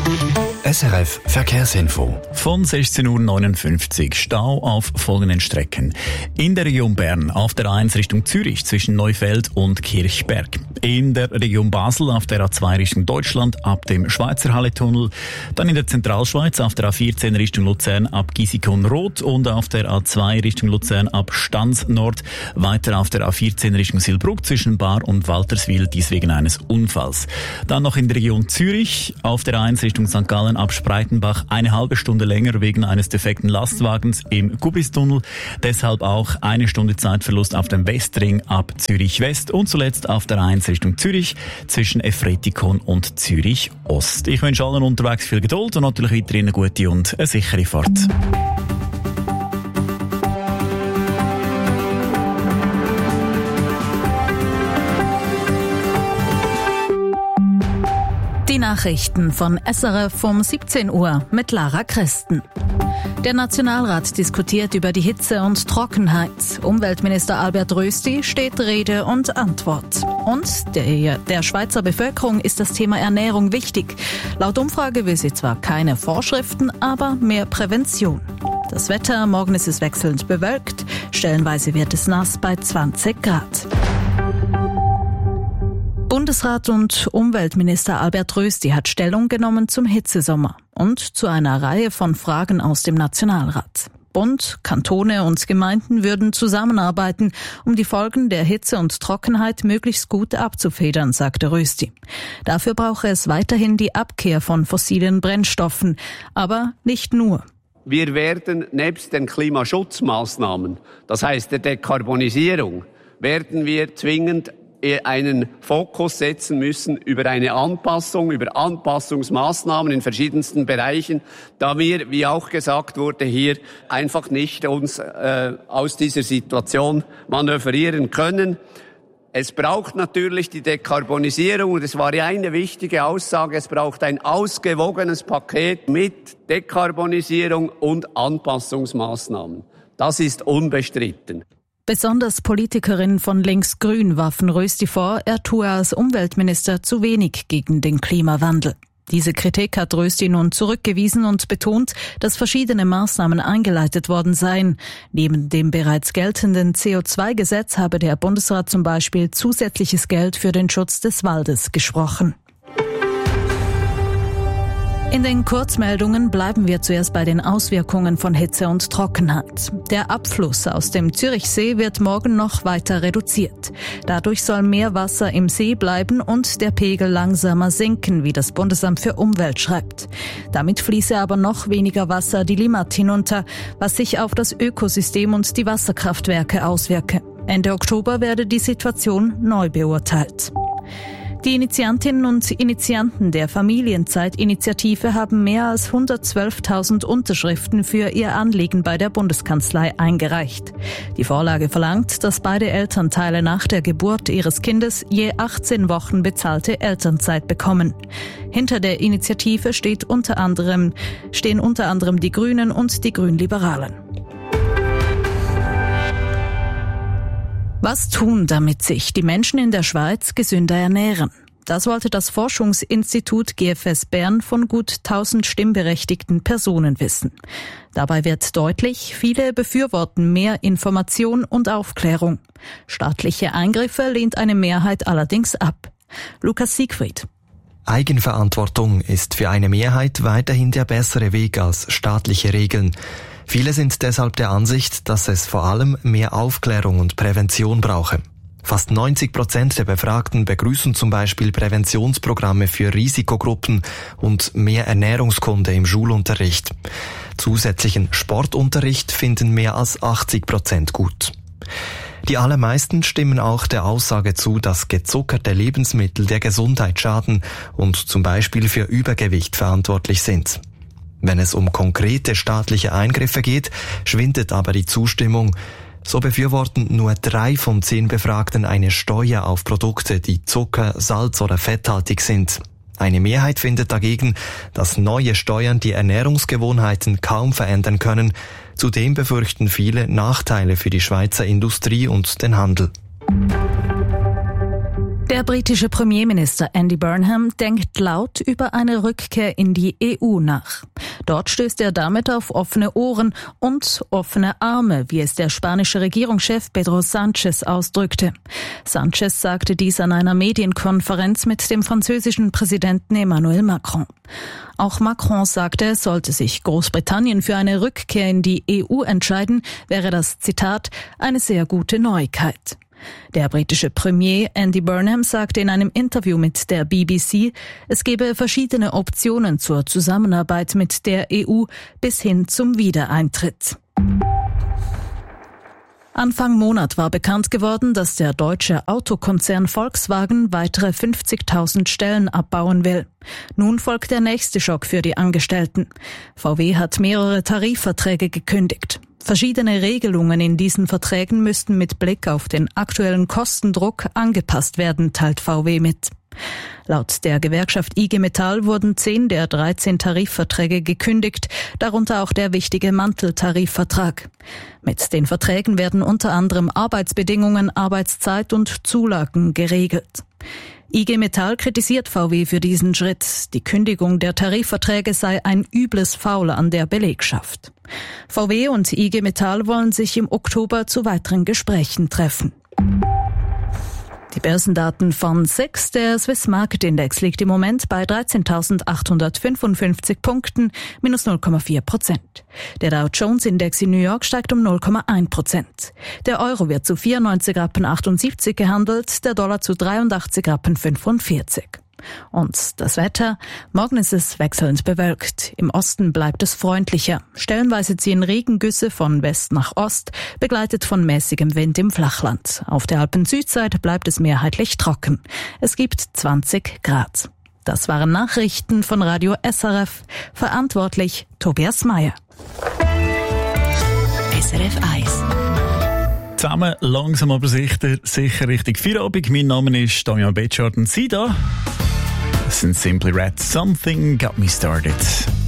SRF Verkehrsinfo. Von 16:59 Uhr Stau auf folgenden Strecken. In der Region Bern auf der A1 Richtung Zürich zwischen Neufeld und Kirchberg. In der Region Basel auf der A2 Richtung Deutschland ab dem Schweizerhalle-Tunnel. Dann in der Zentralschweiz auf der A14 Richtung Luzern ab Gisikon-Rot und auf der A2 Richtung Luzern ab Stans-Nord. Weiter auf der A14 Richtung Silbruck zwischen Bar und Walterswil, dies wegen eines Unfalls. Dann noch in der Region Zürich auf der A1 Richtung St. Gallen ab Spreitenbach eine halbe Stunde länger wegen eines defekten Lastwagens im Gubistunnel. Deshalb auch eine Stunde Zeitverlust auf dem Westring ab Zürich West und zuletzt auf der 1 Richtung Zürich zwischen Efretikon und Zürich Ost. Ich wünsche allen unterwegs viel Geduld und natürlich weiterhin eine gute und eine sichere Fahrt. Die Nachrichten von SRF um 17 Uhr mit Lara Christen. Der Nationalrat diskutiert über die Hitze und Trockenheit. Umweltminister Albert Rösti steht Rede und Antwort. Und der Schweizer Bevölkerung ist das Thema Ernährung wichtig. Laut Umfrage will sie zwar keine Vorschriften, aber mehr Prävention. Das Wetter, morgen ist es wechselnd bewölkt, stellenweise wird es nass bei 20 Grad. Bundesrat und Umweltminister Albert Rösti hat Stellung genommen zum Hitzesommer und zu einer Reihe von Fragen aus dem Nationalrat. Bund, Kantone und Gemeinden würden zusammenarbeiten, um die Folgen der Hitze und Trockenheit möglichst gut abzufedern, sagte Rösti. Dafür brauche es weiterhin die Abkehr von fossilen Brennstoffen, aber nicht nur. Wir werden nebst den Klimaschutzmaßnahmen, das heißt der Dekarbonisierung, werden wir zwingend einen Fokus setzen müssen über eine Anpassung, über Anpassungsmaßnahmen in verschiedensten Bereichen, da wir, wie auch gesagt wurde, hier einfach nicht uns aus dieser Situation manövrieren können. Es braucht natürlich die Dekarbonisierung und es war ja eine wichtige Aussage, es braucht ein ausgewogenes Paket mit Dekarbonisierung und Anpassungsmaßnahmen. Das ist unbestritten. Besonders Politikerinnen von Links-Grün warfen Rösti vor, er tue als Umweltminister zu wenig gegen den Klimawandel. Diese Kritik hat Rösti nun zurückgewiesen und betont, dass verschiedene Maßnahmen eingeleitet worden seien. Neben dem bereits geltenden CO2-Gesetz habe der Bundesrat zum Beispiel zusätzliches Geld für den Schutz des Waldes gesprochen. In den Kurzmeldungen bleiben wir zuerst bei den Auswirkungen von Hitze und Trockenheit. Der Abfluss aus dem Zürichsee wird morgen noch weiter reduziert. Dadurch soll mehr Wasser im See bleiben und der Pegel langsamer sinken, wie das Bundesamt für Umwelt schreibt. Damit fließe aber noch weniger Wasser die Limmat hinunter, was sich auf das Ökosystem und die Wasserkraftwerke auswirke. Ende Oktober werde die Situation neu beurteilt. Die Initiantinnen und Initianten der Familienzeit-Initiative haben mehr als 112.000 Unterschriften für ihr Anliegen bei der Bundeskanzlei eingereicht. Die Vorlage verlangt, dass beide Elternteile nach der Geburt ihres Kindes je 18 Wochen bezahlte Elternzeit bekommen. Hinter der Initiative stehen unter anderem die Grünen und die Grünliberalen. Was tun, damit sich die Menschen in der Schweiz gesünder ernähren? Das wollte das Forschungsinstitut GFS Bern von gut 1000 stimmberechtigten Personen wissen. Dabei wird deutlich, viele befürworten mehr Information und Aufklärung. Staatliche Eingriffe lehnt eine Mehrheit allerdings ab. Lukas Siegfried. Eigenverantwortung ist für eine Mehrheit weiterhin der bessere Weg als staatliche Regeln. Viele sind deshalb der Ansicht, dass es vor allem mehr Aufklärung und Prävention brauche. Fast 90% der Befragten begrüßen zum Beispiel Präventionsprogramme für Risikogruppen und mehr Ernährungskunde im Schulunterricht. Zusätzlichen Sportunterricht finden mehr als 80% gut. Die allermeisten stimmen auch der Aussage zu, dass gezuckerte Lebensmittel der Gesundheit schaden und zum Beispiel für Übergewicht verantwortlich sind. Wenn es um konkrete staatliche Eingriffe geht, schwindet aber die Zustimmung. So befürworten nur 3 von 10 Befragten eine Steuer auf Produkte, die Zucker, Salz oder fetthaltig sind. Eine Mehrheit findet dagegen, dass neue Steuern die Ernährungsgewohnheiten kaum verändern können. Zudem befürchten viele Nachteile für die Schweizer Industrie und den Handel. Der Der britische Premierminister Andy Burnham denkt laut über eine Rückkehr in die EU nach. Dort stößt er damit auf offene Ohren und offene Arme, wie es der spanische Regierungschef Pedro Sánchez ausdrückte. Sánchez sagte dies an einer Medienkonferenz mit dem französischen Präsidenten Emmanuel Macron. Auch Macron sagte, sollte sich Großbritannien für eine Rückkehr in die EU entscheiden, wäre das, Zitat, eine sehr gute Neuigkeit. Der britische Premier Andy Burnham sagte in einem Interview mit der BBC, es gebe verschiedene Optionen zur Zusammenarbeit mit der EU bis hin zum Wiedereintritt. Anfang Monat war bekannt geworden, dass der deutsche Autokonzern Volkswagen weitere 50.000 Stellen abbauen will. Nun folgt der nächste Schock für die Angestellten. VW hat mehrere Tarifverträge gekündigt. Verschiedene Regelungen in diesen Verträgen müssten mit Blick auf den aktuellen Kostendruck angepasst werden, teilt VW mit. Laut der Gewerkschaft IG Metall wurden 10 der 13 Tarifverträge gekündigt, darunter auch der wichtige Manteltarifvertrag. Mit den Verträgen werden unter anderem Arbeitsbedingungen, Arbeitszeit und Zulagen geregelt. IG Metall kritisiert VW für diesen Schritt. Die Kündigung der Tarifverträge sei ein übles Faul an der Belegschaft. VW und IG Metall wollen sich im Oktober zu weiteren Gesprächen treffen. Die Börsendaten von SIX, der Swiss Market Index, liegt im Moment bei 13.855 Punkten, minus 0,4%. Der Dow Jones Index in New York steigt um 0,1%. Der Euro wird zu 94,78 Rappen gehandelt, der Dollar zu 83,45 Rappen. Und das Wetter? Morgen ist es wechselnd bewölkt. Im Osten bleibt es freundlicher. Stellenweise ziehen Regengüsse von West nach Ost, begleitet von mäßigem Wind im Flachland. Auf der Alpen-Südseite bleibt es mehrheitlich trocken. Es gibt 20 Grad. Das waren Nachrichten von Radio SRF. Verantwortlich Tobias Meyer. SRF 1. Zusammen langsam aber sicher Richtung Feierabend. Mein Name ist Damian Betschart und Sie da? Das sind Simply Red. Something got me started.